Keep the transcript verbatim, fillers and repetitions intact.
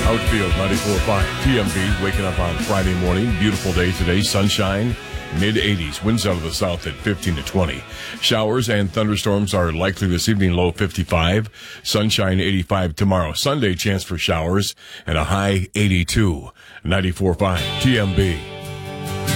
Outfield ninety-four point five T M B, waking up on Friday morning. Beautiful day today. Sunshine, mid eighties. Winds out of the south at fifteen to twenty. Showers and thunderstorms are likely this evening, low fifty-five. Sunshine, eighty-five tomorrow. Sunday, chance for showers and a high eighty-two. ninety-four point five T M B.